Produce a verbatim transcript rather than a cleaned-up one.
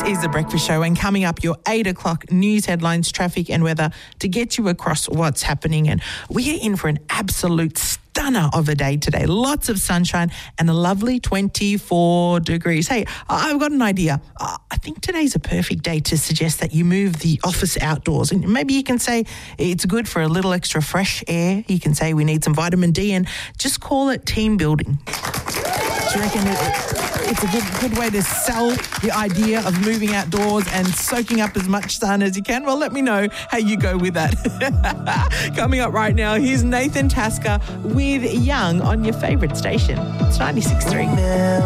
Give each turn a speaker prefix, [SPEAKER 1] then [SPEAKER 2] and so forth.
[SPEAKER 1] is The Breakfast Show, and coming up, your eight o'clock news headlines, traffic and weather to get you across what's happening. And we are in for an absolute stunner of a day today. Lots of sunshine and a lovely twenty-four degrees. Hey, I've got an idea. I think today's a perfect day to suggest that you move the office outdoors. And maybe you can say it's good for a little extra fresh air. You can say we need some vitamin D and just call it team building. Do you reckon it, it's a good, good way to sell the idea of moving outdoors and soaking up as much sun as you can? Well, let me know how you go with that. Coming up right now, here's Nathan Tasker with Young on your favourite station. It's ninety-six point three.